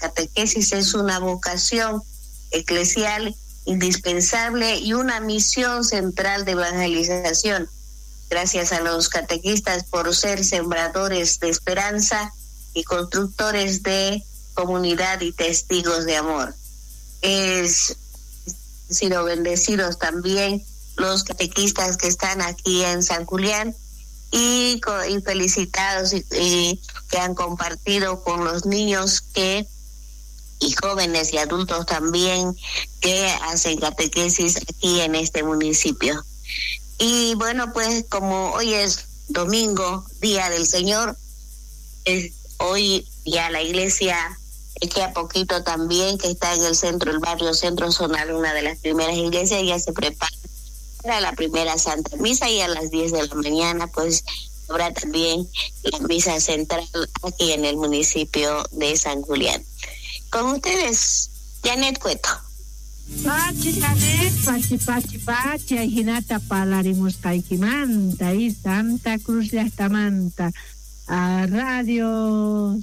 catequesis es una vocación eclesial indispensable y una misión central de evangelización. Gracias a los catequistas por ser sembradores de esperanza y constructores de comunidad y testigos de amor. Es sido bendecidos también los catequistas que están aquí en San Julián y felicitados y que han compartido con los niños y jóvenes y adultos también que hacen catequesis aquí en este municipio. Y bueno, pues como hoy es domingo, Día del Señor, hoy ya la iglesia, que a poquito también, que está en el centro, el barrio Centro Zonal, una de las primeras iglesias, ya se prepara para la primera Santa Misa y a las 10 de la mañana pues habrá también la misa central aquí en el municipio de San Julián. Con ustedes, Janet Cueto. Pachi Janet, pachi, hinata palarimus kaikimanta y Santa Cruz de Astamanta. A Radio